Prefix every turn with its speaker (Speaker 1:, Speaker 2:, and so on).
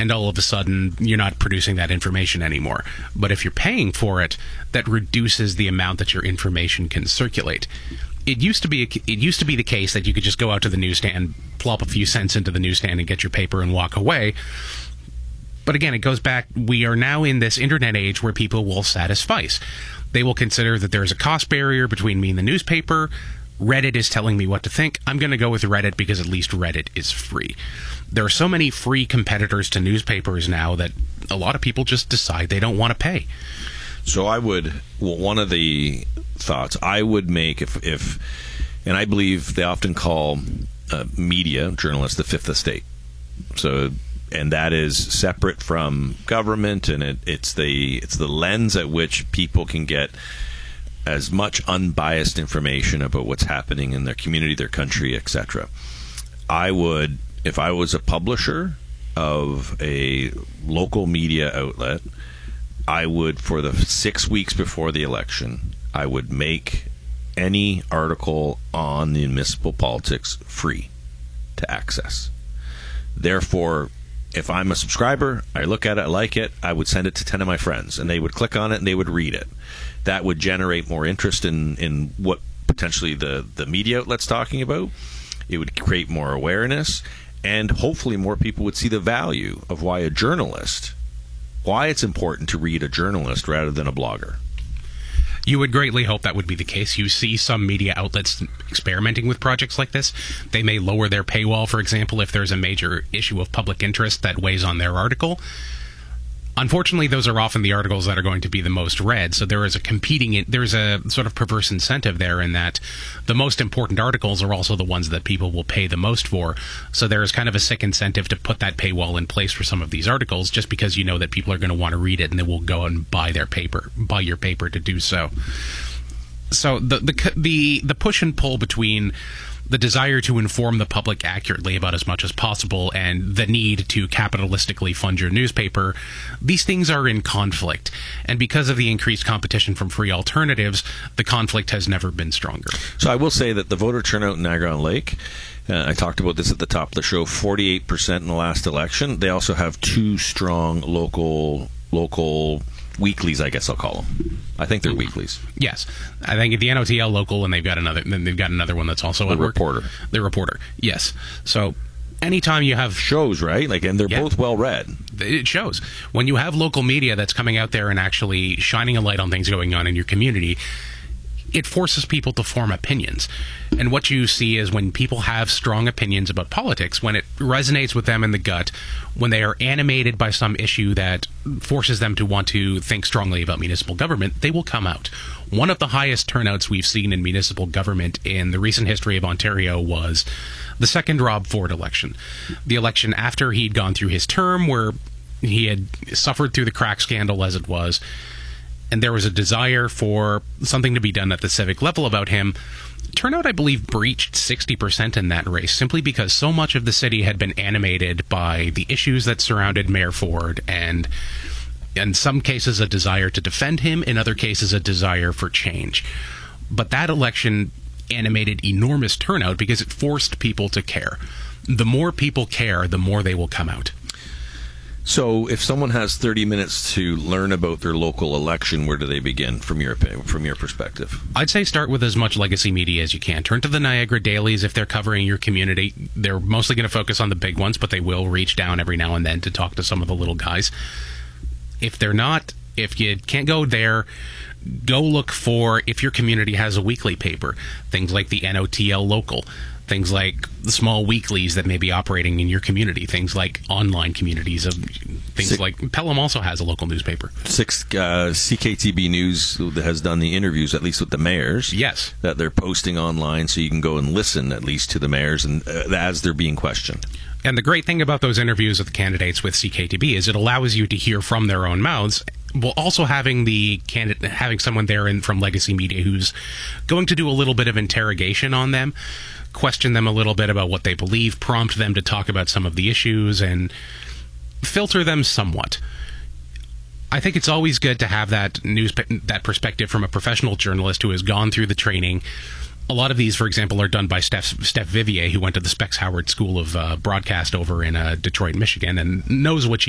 Speaker 1: and all of a sudden you're not producing that information anymore. But if you're paying for it, that reduces the amount that your information can circulate. It used to be the case that you could just go out to the newsstand, plop a few cents into the newsstand, and get your paper and walk away. But again, it goes back, we are now in this internet age where people will satisfice. They will consider that there's a cost barrier between me and the newspaper. Reddit is telling me what to think. I'm going to go with Reddit because at least Reddit is free. There are so many free competitors to newspapers now that a lot of people just decide they don't want to pay.
Speaker 2: So one of the thoughts I would make if and I believe they often call media journalists the fifth estate. So, and that is separate from government, and it's the lens at which people can get as much unbiased information about what's happening in their community, their country, etc. I would, if I was a publisher of a local media outlet, I would, for the 6 weeks before the election, I would make any article on the municipal politics free to access. Therefore, if I'm a subscriber, I look at it, I like it, I would send it to 10 of my friends, and they would click on it and they would read it. That would generate more interest in what potentially the media outlet's talking about. It would create more awareness, and hopefully more people would see the value of why it's important to read a journalist rather than a blogger.
Speaker 1: You would greatly hope that would be the case. You see some media outlets experimenting with projects like this. They may lower their paywall, for example, if there's a major issue of public interest that weighs on their article. Unfortunately, those are often the articles that are going to be the most read, so there's a sort of perverse incentive there in that the most important articles are also the ones that people will pay the most for. So there's kind of a sick incentive to put that paywall in place for some of these articles, just because you know that people are going to want to read it and they will go and buy your paper to do so. So the push and pull between the desire to inform the public accurately about as much as possible and the need to capitalistically fund your newspaper, these things are in conflict. And because of the increased competition from free alternatives, the conflict has never been stronger.
Speaker 2: So I will say that the voter turnout in Niagara-on-Lake, I talked about this at the top of the show, 48% in the last election. They also have two strong local weeklies, I guess I'll call them. I think they're weeklies.
Speaker 1: Yes, I think the NOTL local, and they've got another one that's also
Speaker 2: the Reporter.
Speaker 1: The Reporter, yes. So anytime you have
Speaker 2: shows, right? And they're both well read.
Speaker 1: It shows when you have local media that's coming out there and actually shining a light on things going on in your community. It forces people to form opinions. And what you see is when people have strong opinions about politics, when it resonates with them in the gut, when they are animated by some issue that forces them to want to think strongly about municipal government, they will come out. One of the highest turnouts we've seen in municipal government in the recent history of Ontario was the second Rob Ford election. The election after he'd gone through his term, where he had suffered through the crack scandal as it was, and there was a desire for something to be done at the civic level about him. Turnout, I believe, breached 60% in that race, simply because so much of the city had been animated by the issues that surrounded Mayor Ford, and in some cases a desire to defend him, in other cases a desire for change. But that election animated enormous turnout because it forced people to care. The more people care, the more they will come out.
Speaker 2: So if someone has 30 minutes to learn about their local election, where do they begin from your perspective?
Speaker 1: I'd say start with as much legacy media as you can. Turn to the Niagara Dailies if they're covering your community. They're mostly going to focus on the big ones, but they will reach down every now and then to talk to some of the little guys. If you can't go there, go look for, if your community has a weekly paper, things like the NOTL Local, things like the small weeklies that may be operating in your community, things like online communities of things like Pelham also has a local newspaper. CKTB News has done the interviews, at least with the mayors. Yes.
Speaker 2: That they're posting online, so you can go and listen at least to the mayors and as they're being questioned.
Speaker 1: And the great thing about those interviews with the candidates with CKTB is it allows you to hear from their own mouths, while also having someone there from legacy media who's going to do a little bit of interrogation on them, question them a little bit about what they believe, prompt them to talk about some of the issues, and filter them somewhat. I think it's always good to have that perspective from a professional journalist who has gone through the training. A lot of these, for example, are done by Steph Vivier, who went to the Specs Howard School of Broadcast over in Detroit, Michigan, and knows what she